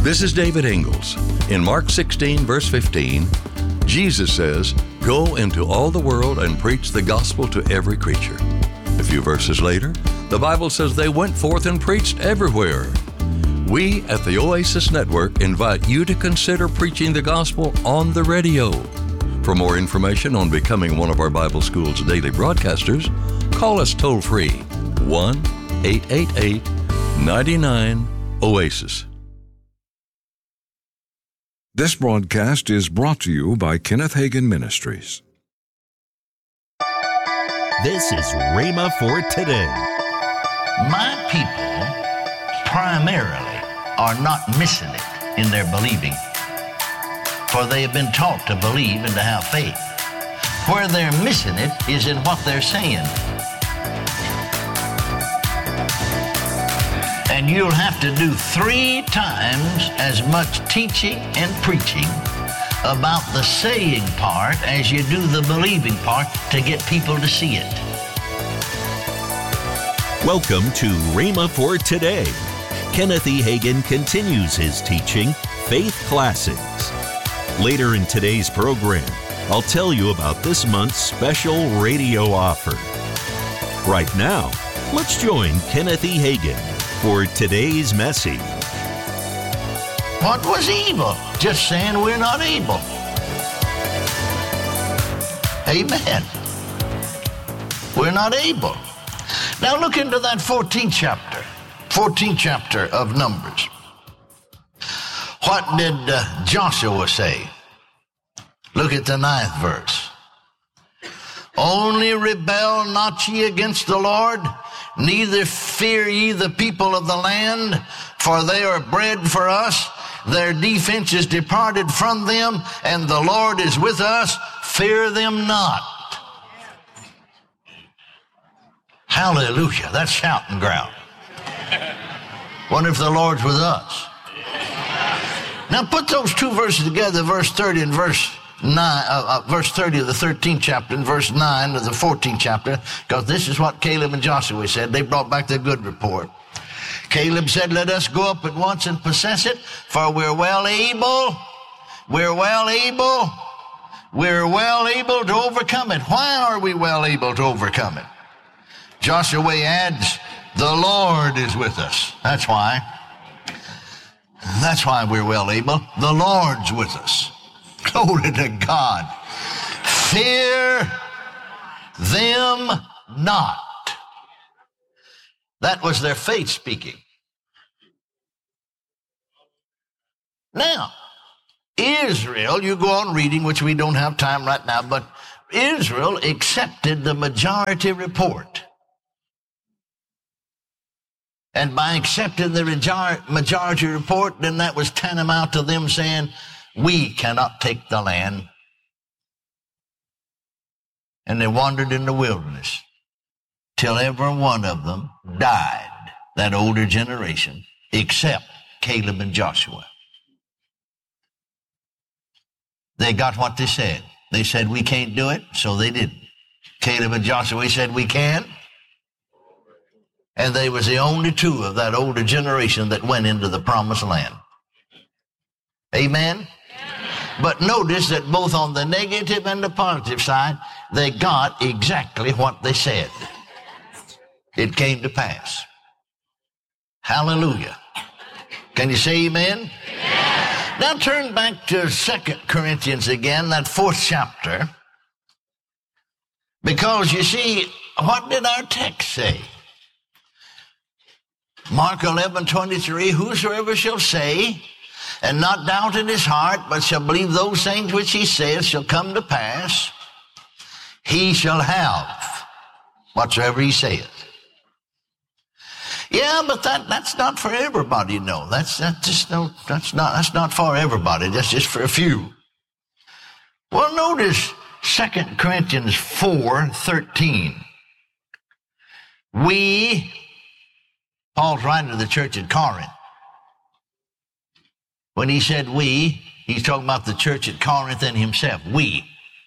This is David Ingalls. In Mark 16, verse 15, Jesus says, "Go into all the world and preach the gospel to every creature." A few verses later, the Bible says they went forth and preached everywhere. We at the Oasis Network invite you to consider preaching the gospel on the radio. For more information on becoming one of our Bible School's daily broadcasters, call us toll-free, 1-888-99-OASIS. This broadcast is brought to you by Kenneth Hagin Ministries. This is Rhema for today. My people primarily are not missing it in their believing, for they have been taught to believe and to have faith. Where they're missing it is in what they're saying. And you'll have to do 3 times as much teaching and preaching about the saying part as you do the believing part to get people to see it. Welcome to Rhema for Today. Kenneth E. Hagin continues his teaching, Faith Classics. Later in today's program, I'll tell you about this month's special radio offer. Right now, let's join Kenneth E. Hagin for today's message. What was evil? Just saying we're not able. Amen. We're not able. Now look into that 14th chapter of Numbers. What did Joshua say? Look at the 9th verse. Only rebel not ye against the Lord, neither fear ye the people of the land, for they are bread for us. Their defense is departed from them, and the Lord is with us. Fear them not. Hallelujah. That's shouting ground. Wonder if the Lord's with us. Now put those 2 verses together, verse 30 and verse 30 of the 13th chapter and verse 9 of the 14th chapter, because this is what Caleb and Joshua said. They brought back their good report. Caleb said, "Let us go up at once and possess it, for we're well able to overcome it." Why are we well able to overcome it? Joshua adds, "The Lord is with us." That's why. That's why we're well able. The Lord's with us. Glory to God. Fear them not. That was their faith speaking. Now, Israel, you go on reading, which we don't have time right now, but Israel accepted the majority report. And by accepting the majority report, then that was tantamount to them saying, we cannot take the land. And they wandered in the wilderness till every one of them died, that older generation, except Caleb and Joshua. They got what they said. They said, we can't do it, so they didn't. Caleb and Joshua said, we can. And they was the only 2 of that older generation that went into the promised land. Amen? But notice that both on the negative and the positive side, they got exactly what they said. It came to pass. Hallelujah. Can you say amen? Amen. Now turn back to 2 Corinthians again, that 4th chapter. Because you see, what did our text say? Mark 11:23, whosoever shall say, and not doubt in his heart, but shall believe those things which he saith shall come to pass, he shall have whatsoever he saith. Yeah, but that's not for everybody, no. That's not for everybody. That's just for a few. Well, notice 2 Corinthians 4:13. Paul's writing to the church at Corinth. When he said we, he's talking about the church at Corinth and himself. We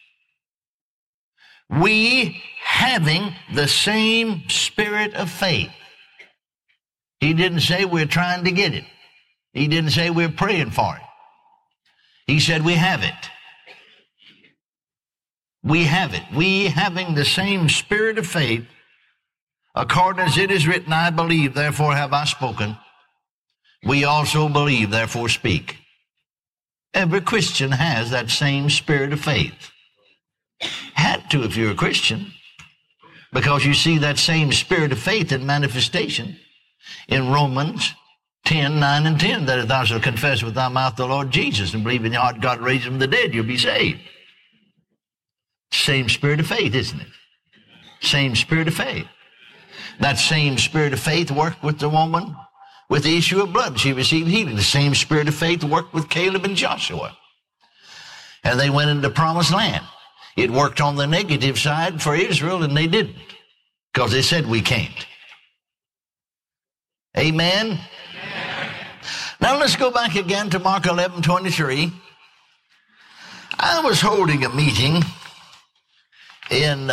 having the same spirit of faith. He didn't say we're trying to get it. He didn't say we're praying for it. He said we have it. We have it. We, having the same spirit of faith, according as it is written, I believe, therefore have I spoken. We also believe, therefore speak. Every Christian has that same spirit of faith. Had to if you're a Christian, because you see that same spirit of faith in manifestation in Romans 10, 9, and 10, that if thou shalt confess with thy mouth the Lord Jesus and believe in your heart God raised him from the dead, you'll be saved. Same spirit of faith, isn't it? Same spirit of faith. That same spirit of faith worked with the woman with the issue of blood. She received healing. The same spirit of faith worked with Caleb and Joshua. And they went into the promised land. It worked on the negative side for Israel, and they didn't, because they said we can't. Amen? Amen. Now let's go back again to Mark 11:23. I was holding a meeting in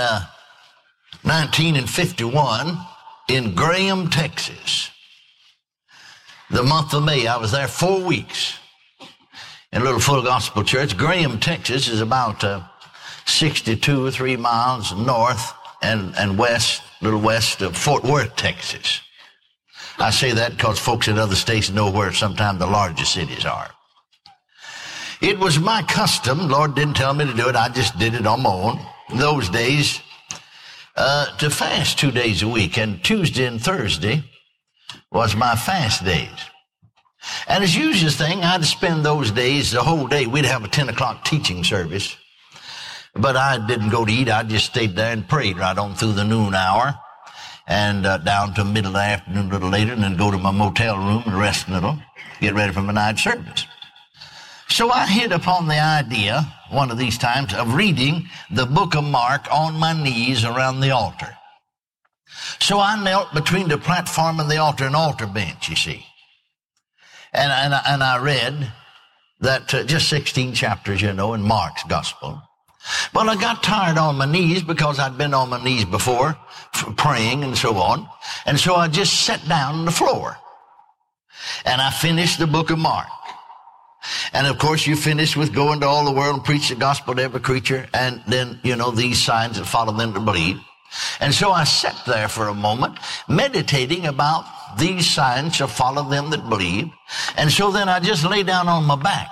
1951 in Graham, Texas. The month of May, I was there 4 weeks in a little full gospel church. Graham, Texas is about 62 or 3 miles north and west, a little west of Fort Worth, Texas. I say that because folks in other states know where sometimes the largest cities are. It was my custom, Lord didn't tell me to do it, I just did it on my own, in those days, to fast 2 days a week, and Tuesday and Thursday was my fast days. And as usual thing, I'd spend those days, the whole day. We'd have a 10 o'clock teaching service, but I didn't go to eat. I just stayed there and prayed right on through the noon hour and down to middle of the afternoon a little later, and then go to my motel room and rest a little, get ready for my night service. So I hit upon the idea, one of these times, of reading the book of Mark on my knees around the altar. So I knelt between the platform and the altar, an altar bench, you see. And I read that just 16 chapters, in Mark's gospel. Well, I got tired on my knees because I'd been on my knees before, praying and so on. And so I just sat down on the floor. And I finished the book of Mark. And of course, you finish with going to all the world and preach the gospel to every creature. And then, these signs that follow them to believe. And so I sat there for a moment, meditating about these signs shall follow them that believe. And so then I just lay down on my back,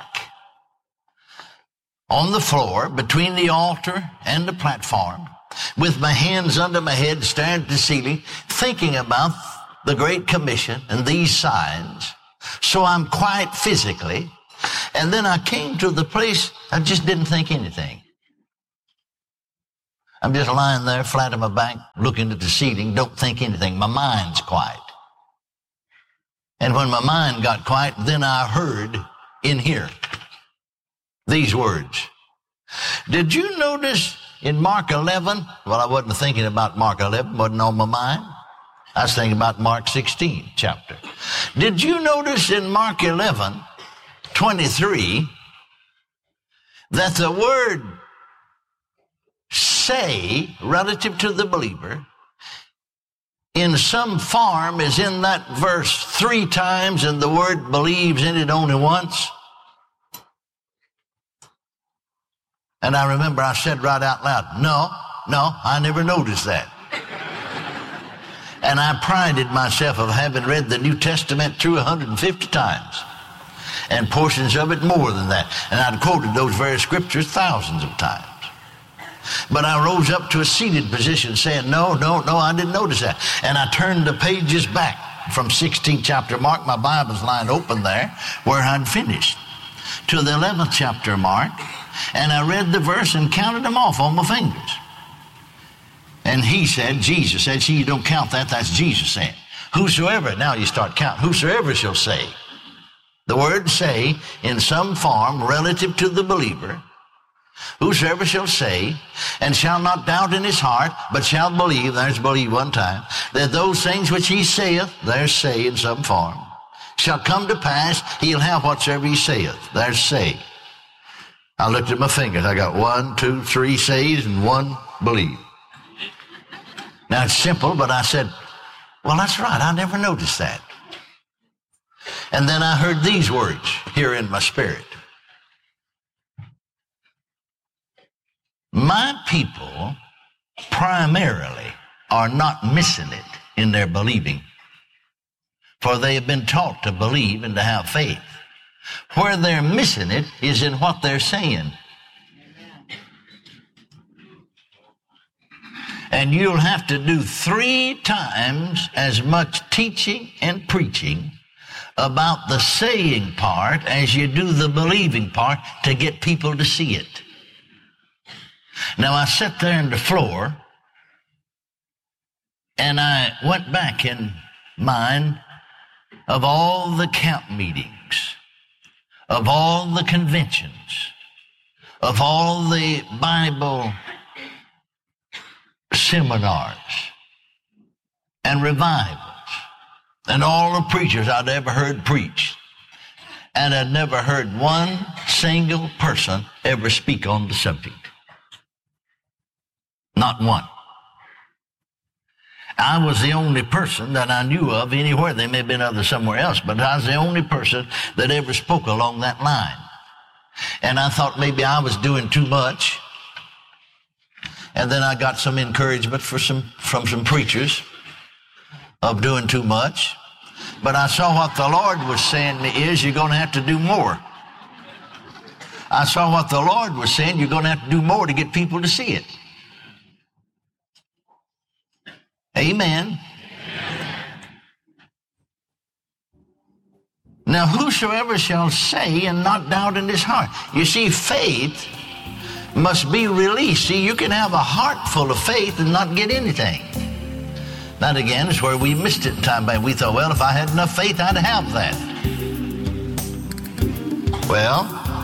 on the floor, between the altar and the platform, with my hands under my head, staring at the ceiling, thinking about the Great Commission and these signs. So I'm quiet physically. And then I came to the place, I just didn't think anything. I'm just lying there flat on my back, looking at the ceiling, don't think anything. My mind's quiet. And when my mind got quiet, then I heard in here these words. Did you notice in Mark 11? Well, I wasn't thinking about Mark 11, wasn't on my mind. I was thinking about Mark 16 chapter. Did you notice in Mark 11:23 that the word say, relative to the believer, in some form is in that verse 3 times, and the word believes in it only once? And I remember I said right out loud, no, I never noticed that. And I prided myself of having read the New Testament through 150 times, and portions of it more than that. And I'd quoted those very scriptures thousands of times. But I rose up to a seated position saying, no, I didn't notice that. And I turned the pages back from 16th chapter of Mark. My Bible's lying open there where I'd finished, to the 11th chapter of Mark. And I read the verse and counted them off on my fingers. And Jesus said, see, you don't count that, that's Jesus saying. Whosoever, now you start counting, whosoever shall say. The word say in some form relative to the believer. Whosoever shall say, and shall not doubt in his heart, but shall believe, there's believe one time, that those things which he saith, there's say in some form, shall come to pass, he'll have whatsoever he saith, there's say. I looked at my fingers, I got 1, 2, 3 says and 1 believe. Now it's simple, but I said, well, that's right, I never noticed that. And then I heard these words here in my spirit. My people primarily are not missing it in their believing, for they have been taught to believe and to have faith. Where they're missing it is in what they're saying. And you'll have to do 3 times as much teaching and preaching about the saying part as you do the believing part to get people to see it. Now, I sat there on the floor and I went back in mind of all the camp meetings, of all the conventions, of all the Bible seminars and revivals, and all the preachers I'd ever heard preach. And I'd never heard one single person ever speak on the subject. Not one. I was the only person that I knew of anywhere. There may have been others somewhere else, but I was the only person that ever spoke along that line. And I thought maybe I was doing too much. And then I got some encouragement from some preachers of doing too much. But I saw what the Lord was saying to me is, you're going to have to do more. I saw what the Lord was saying, you're going to have to do more to get people to see it. Amen. Now, whosoever shall say and not doubt in his heart. You see, faith must be released. See, you can have a heart full of faith and not get anything. That again is where we missed it in time. We thought, well, if I had enough faith, I'd have that. Well.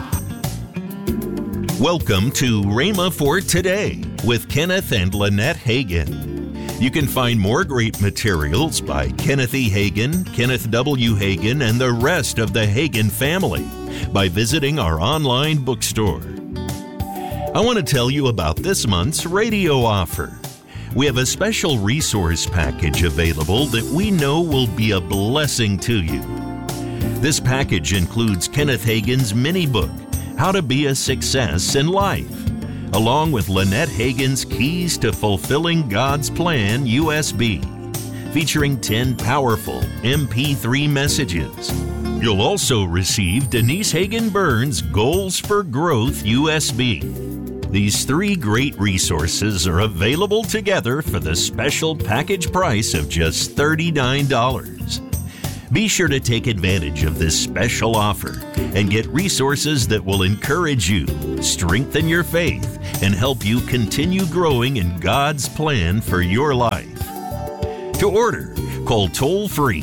Welcome to Rhema for Today with Kenneth and Lynette Hagin. You can find more great materials by Kenneth E. Hagin, Kenneth W. Hagin, and the rest of the Hagin family by visiting our online bookstore. I want to tell you about this month's radio offer. We have a special resource package available that we know will be a blessing to you. This package includes Kenneth Hagin's mini book, How to Be a Success in Life, along with Lynette Hagin's Keys to Fulfilling God's Plan USB, featuring 10 powerful MP3 messages. You'll also receive Denise Hagin Burns' Goals for Growth USB. These 3 great resources are available together for the special package price of just $39. Be sure to take advantage of this special offer and get resources that will encourage you, strengthen your faith, and help you continue growing in God's plan for your life. To order, call toll-free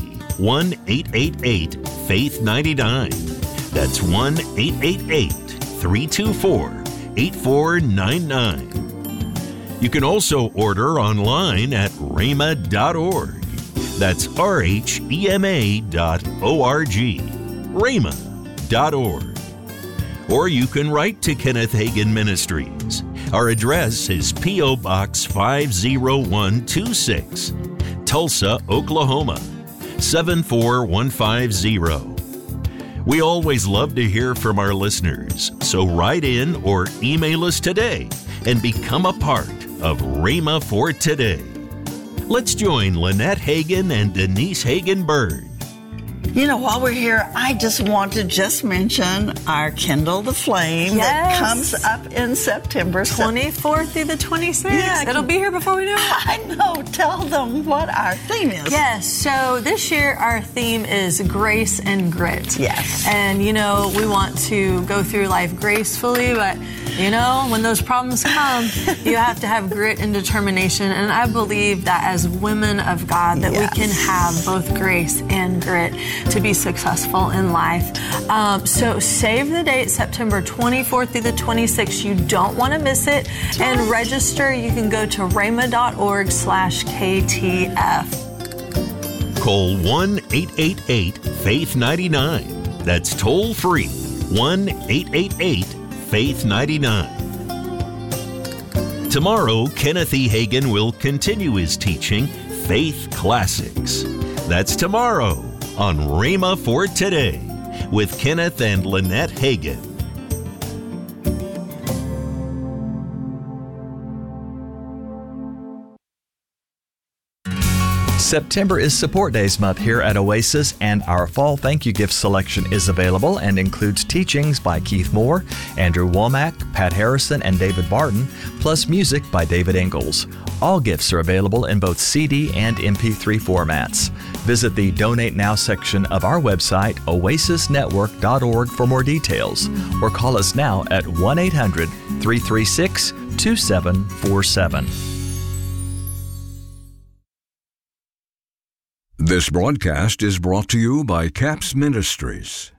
1-888-FAITH-99. That's 1-888-324-8499. You can also order online at rhema.org. That's RHEMA.org. rhema.org. Or you can write to Kenneth Hagin Ministries. Our address is P.O. Box 50126, Tulsa, Oklahoma 74150. We always love to hear from our listeners, so write in or email us today and become a part of Rhema for Today. Let's join Lynette Hagin and Denise Hagin Burns. You know, while we're here, I just want to mention our Kindle the Flame that comes up in September. 24th through the 26th. Yeah, it'll be here before we know it. I know. Tell them what our theme is. Yes. So this year our theme is grace and grit. Yes. And, you know, we want to go through life gracefully, but, you know, when those problems come, you have to have grit and determination. And I believe that as women of God, that we can have both grace and grit to be successful in life. So save the date, September 24th through the 26th. You don't want to miss it. And register. You can go to rhema.org/KTF. Call 1-888-FAITH-99. That's toll free. 1-888-FAITH-99. Tomorrow, Kenneth E. Hagin will continue his teaching, Faith Classics. That's tomorrow on Rhema for Today with Kenneth and Lynette Hagin. September is Support Days month here at Oasis, and our fall thank you gift selection is available and includes teachings by Keith Moore, Andrew Womack, Pat Harrison, and David Barton, plus music by David Ingalls. All gifts are available in both CD and MP3 formats. Visit the Donate Now section of our website, oasisnetwork.org, for more details, or call us now at 1-800-336-2747. This broadcast is brought to you by CAPS Ministries.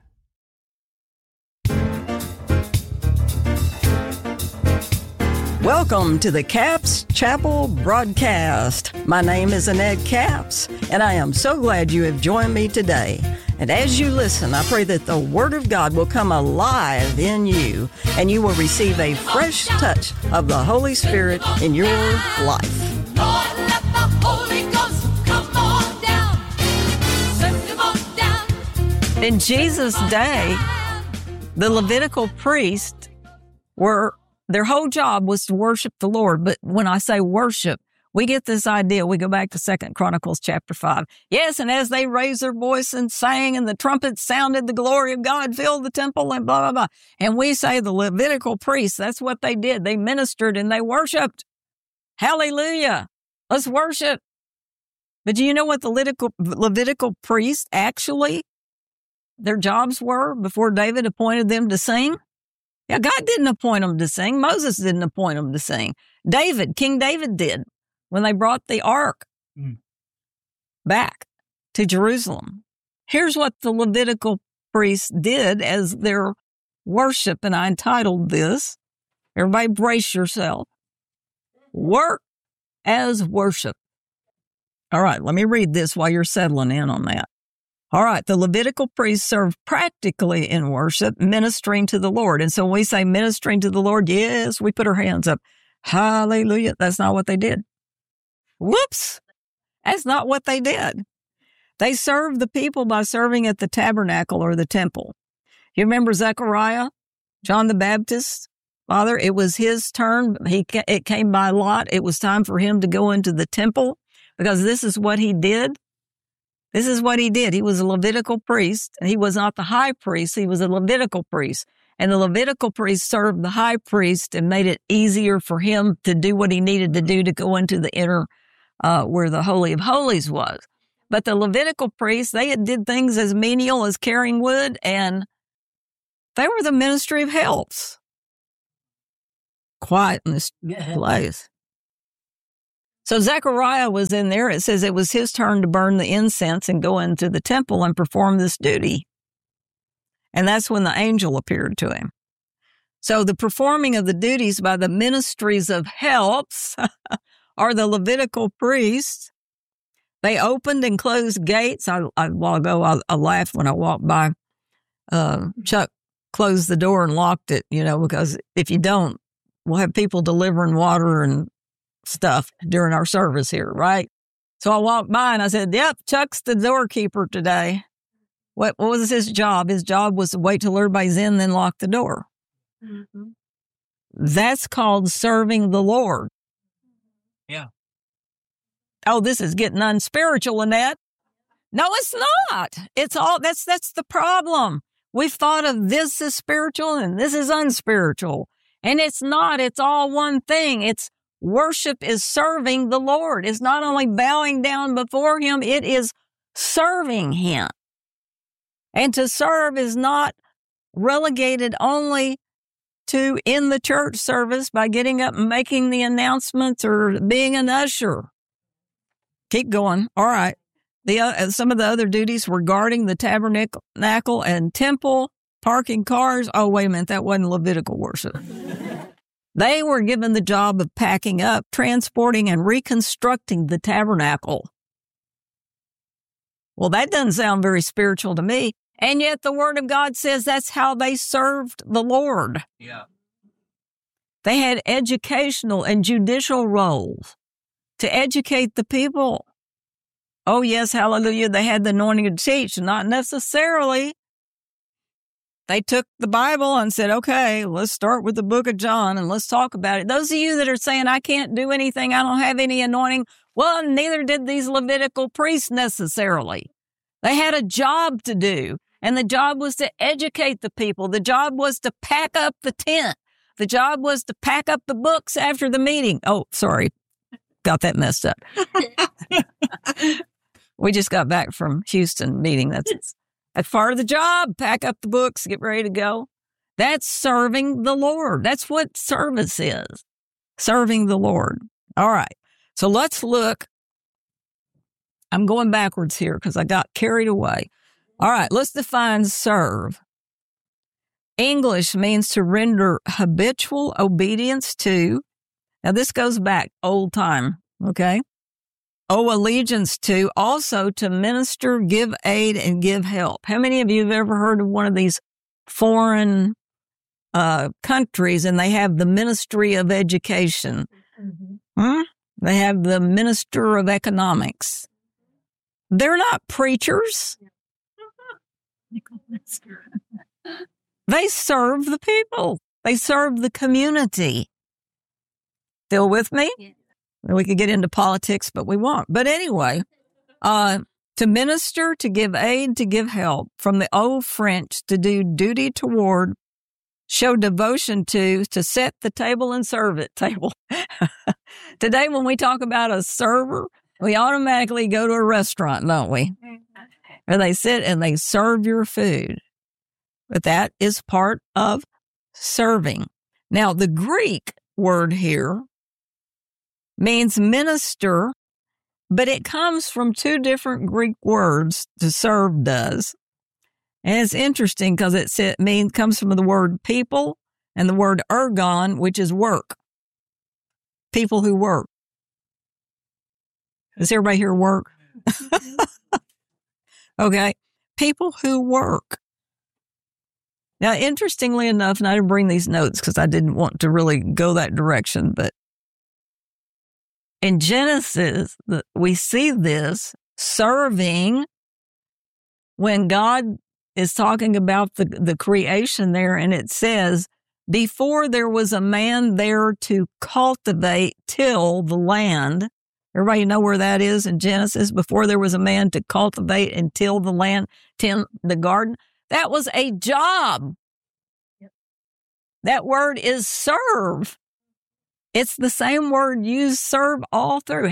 Welcome to the CAPS Chapel broadcast. My name is Annette Capps, and I am so glad you have joined me today. And as you listen, I pray that the Word of God will come alive in you, and you will receive a fresh touch of the Holy Spirit in your life. Lord, let the Holy Ghost come on down. Send him on down. In Jesus' day, the Levitical priests their whole job was to worship the Lord. But when I say worship, we get this idea. We go back to 2 Chronicles chapter 5. Yes, and as they raised their voice and sang, and the trumpets sounded, the glory of God filled the temple, and blah, blah, blah. And we say the Levitical priests, that's what they did. They ministered and they worshiped. Hallelujah. Let's worship. But do you know what the Levitical priests actually, their jobs were before David appointed them to sing? Yeah, God didn't appoint them to sing. Moses didn't appoint them to sing. King David did when they brought the ark back to Jerusalem. Here's what the Levitical priests did as their worship, and I entitled this, everybody brace yourself, Work as Worship. All right, let me read this while you're settling in on that. All right, the Levitical priests served practically in worship, ministering to the Lord. And so when we say ministering to the Lord, yes, we put our hands up. Hallelujah. That's not what they did. Whoops. That's not what they did. They served the people by serving at the tabernacle or the temple. You remember Zechariah, John the Baptist? Father, it was his turn. It came by lot. It was time for him to go into the temple because this is what he did. This is what he did. He was a Levitical priest, and he was not the high priest. He was a Levitical priest. And the Levitical priest served the high priest and made it easier for him to do what he needed to do to go into the inner, where the Holy of Holies was. But the Levitical priests, they did things as menial as carrying wood, and they were the ministry of helps. Quiet in this place. So Zechariah was in there. It says it was his turn to burn the incense and go into the temple and perform this duty. And that's when the angel appeared to him. So the performing of the duties by the ministries of helps are the Levitical priests. They opened and closed gates. A while ago, I laughed when I walked by. Chuck closed the door and locked it, because if you don't, we'll have people delivering water and stuff during our service here, right? So I walked by and I said, yep, Chuck's the doorkeeper today. What was his job? His job was to wait till everybody's in, then lock the door. Mm-hmm. That's called serving the Lord. Yeah. Oh, this is getting unspiritual, Annette. No, it's not. It's all, that's the problem. We've thought of this as spiritual and this is unspiritual. And it's not. It's all one thing. It's worship is serving the Lord. It's not only bowing down before him, it is serving him. And to serve is not relegated only to in the church service by getting up and making the announcements or being an usher. Keep going. All right. Some of the other duties were guarding the tabernacle and temple, parking cars. Oh, wait a minute. That wasn't Levitical worship. They were given the job of packing up, transporting, and reconstructing the tabernacle. Well, that doesn't sound very spiritual to me. And yet the Word of God says that's how they served the Lord. Yeah. They had educational and judicial roles to educate the people. Oh, yes, hallelujah, they had the anointing to teach. Not necessarily. They took the Bible and said, okay, let's start with the book of John and let's talk about it. Those of you that are saying, I can't do anything, I don't have any anointing, well, neither did these Levitical priests necessarily. They had a job to do, and the job was to educate the people. The job was to pack up the tent. The job was to pack up the books after the meeting. Oh, sorry. Got that messed up. We just got back from Houston meeting. That's part of the job. Pack up the books, get ready to go. That's serving the Lord. That's what service is. Serving the Lord. All right. So let's look. I'm going backwards here because I got carried away. All right. Let's define serve. English means to render habitual obedience to. Now, this goes back old time, okay? Owe allegiance to, also to minister, give aid, and give help. How many of you have ever heard of one of these foreign countries and they have the Ministry of Education? They have the Minister of Economics. They're not preachers. They serve the people. They serve the community. Still with me? Yeah. We could get into politics, but we won't. But anyway, to minister, to give aid, to give help. From the old French, to do duty toward, show devotion to set the table and serve it table. Today, when we talk about a server, we automatically go to a restaurant, don't we? Where they sit and they serve your food. But that is part of serving. Now, the Greek word here means minister, but it comes from two different Greek words, to serve does. And it's interesting because comes from the word people and the word ergon, which is work. People who work. Does everybody here work? Okay. People who work. Now, interestingly enough, and I didn't bring these notes because I didn't want to really go that direction, but in Genesis, we see this serving when God is talking about the creation there, and it says, before there was a man there to cultivate, till the land. Everybody know where that is in Genesis? Before there was a man to cultivate and till the land, tend the garden. That was a job. Yep. That word is serve. It's the same word used, serve, all through.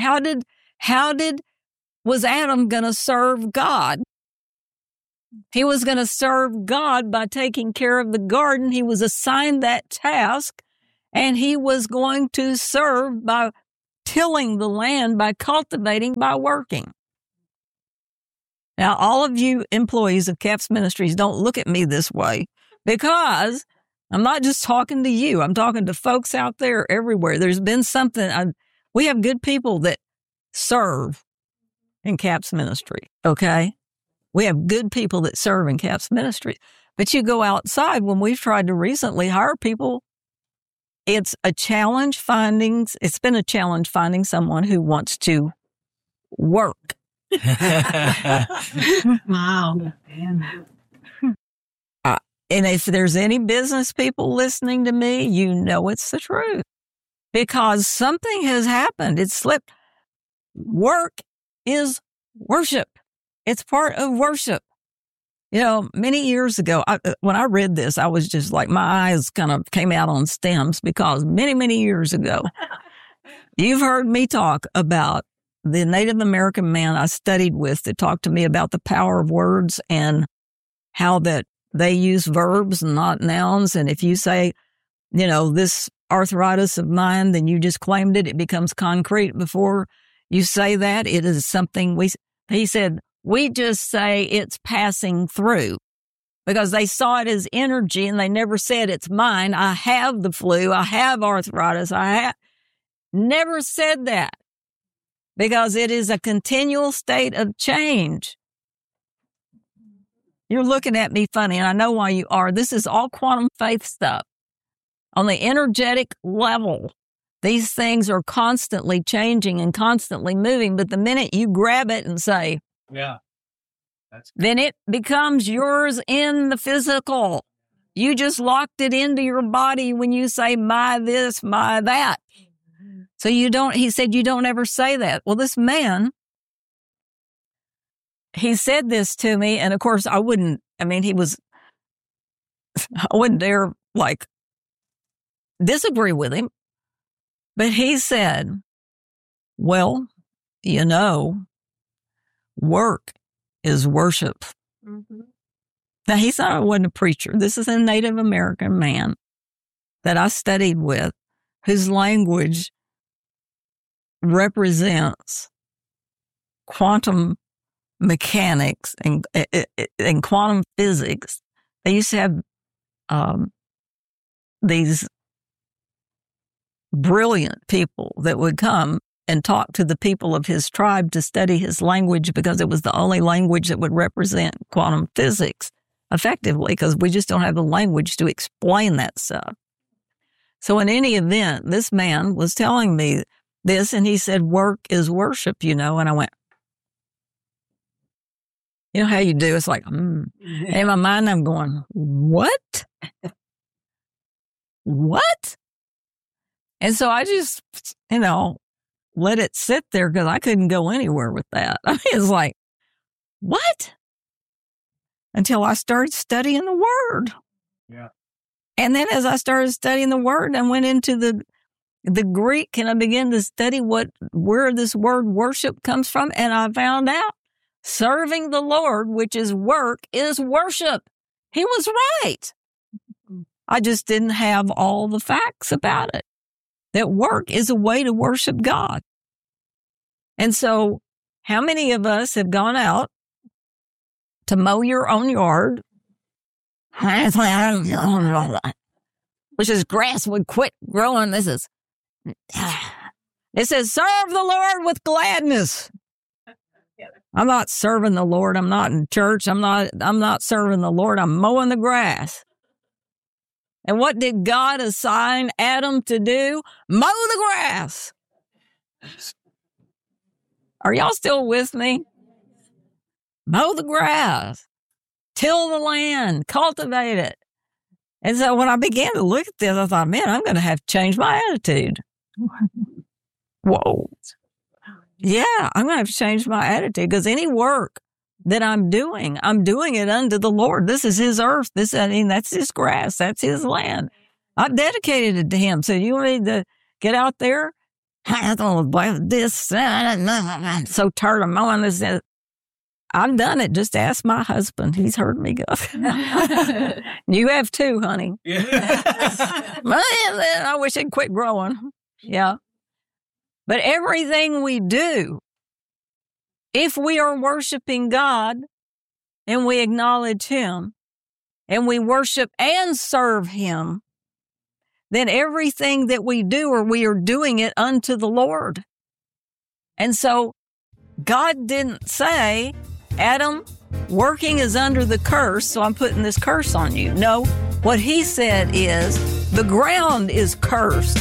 Was Adam going to serve God? He was going to serve God by taking care of the garden. He was assigned that task, and he was going to serve by tilling the land, by cultivating, by working. Now, all of you employees of CAPS Ministries, don't look at me this way, because I'm not just talking to you. I'm talking to folks out there everywhere. There's been something. We have good people that serve in CAPS Ministry, okay? We have good people that serve in CAPS Ministry. But you go outside, when we've tried to recently hire people, it's a challenge it's been a challenge finding someone who wants to work. Wow. And if there's any business people listening to me, you know it's the truth. Because something has happened. It's slipped. Work is worship. It's part of worship. You know, many years ago, when I read this, I was just like, my eyes kind of came out on stems, because many, many years ago, you've heard me talk about the Native American man I studied with that talked to me about the power of words and how that they use verbs and not nouns. And if you say, you know, this arthritis of mine, then you just claimed it. It becomes concrete before you say that. It is something he said, we just say it's passing through, because they saw it as energy and they never said it's mine. I have the flu. I have arthritis. Never said that, because it is a continual state of change. You're looking at me funny, and I know why you are. This is all quantum faith stuff on the energetic level. These things are constantly changing and constantly moving, but the minute you grab it and say, yeah, then it becomes yours in the physical. You just locked it into your body when you say, my this, my that. So he said, you don't ever say that. Well, this man, he said this to me, and of course I wouldn't dare disagree with him. But he said, well, work is worship. Mm-hmm. Now, he thought I wasn't a preacher. This is a Native American man that I studied with, whose language represents quantum mechanics and quantum physics. They used to have these brilliant people that would come and talk to the people of his tribe to study his language, because it was the only language that would represent quantum physics effectively, because we just don't have the language to explain that stuff. So in any event, this man was telling me this, and he said, work is worship, and I went, how you do? It's like, In my mind, I'm going, what? What? And so I just, let it sit there, because I couldn't go anywhere with that. I mean, it's like, what? Until I started studying the Word. Yeah. And then as I started studying the Word, I went into the Greek, and I began to study where this word worship comes from, and I found out serving the Lord, which is work, is worship. He was right. I just didn't have all the facts about it. That work is a way to worship God. And so, how many of us have gone out to mow your own yard, which is grass would quit growing? It says, serve the Lord with gladness. I'm not serving the Lord. I'm not in church. I'm not serving the Lord. I'm mowing the grass. And what did God assign Adam to do? Mow the grass. Are y'all still with me? Mow the grass. Till the land. Cultivate it. And so when I began to look at this, I thought, man, I'm going to have to change my attitude. Whoa. Yeah, I'm going to have to change my attitude, because any work that I'm doing it unto the Lord. This is His earth. That's His grass. That's His land. I've dedicated it to Him. So you need to get out there. This, so tired of mowing this. I've done it. Just ask my husband. He's heard me go. You have too, honey. Yeah. I wish it'd quit growing. Yeah. But everything we do, if we are worshiping God and we acknowledge Him and we worship and serve Him, then everything that we do, or we are doing it unto the Lord. And so God didn't say, Adam, working is under the curse, so I'm putting this curse on you. No, what He said is, the ground is cursed.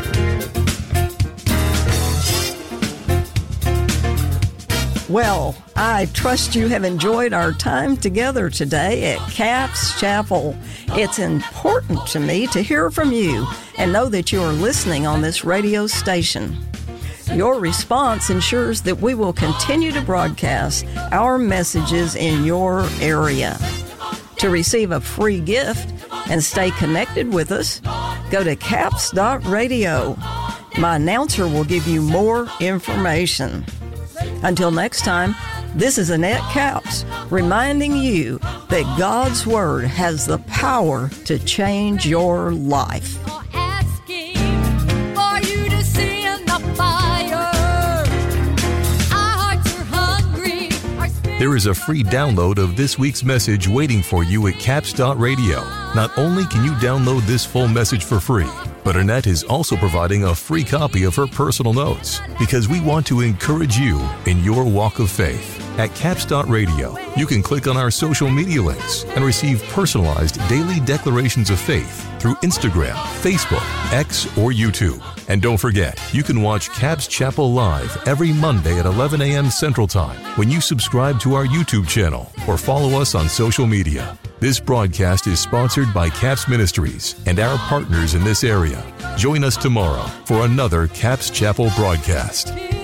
Well, I trust you have enjoyed our time together today at Capps Chapel. It's important to me to hear from you and know that you are listening on this radio station. Your response ensures that we will continue to broadcast our messages in your area. To receive a free gift and stay connected with us, go to capps.radio. My announcer will give you more information. Until next time, this is Annette Capps reminding you that God's Word has the power to change your life. Asking for you to see in the fire. Our hearts are hungry. There is a free download of this week's message waiting for you at capps.radio. Not only can you download this full message for free, but Annette is also providing a free copy of her personal notes, because we want to encourage you in your walk of faith. At capps.radio, you can click on our social media links and receive personalized daily declarations of faith through through Instagram, Facebook, X, or YouTube. And don't forget, you can watch Cabs Chapel live every Monday at 11 a.m. Central Time when you subscribe to our YouTube channel or follow us on social media. This broadcast is sponsored by Caps Ministries and our partners in this area. Join us tomorrow for another Caps Chapel broadcast.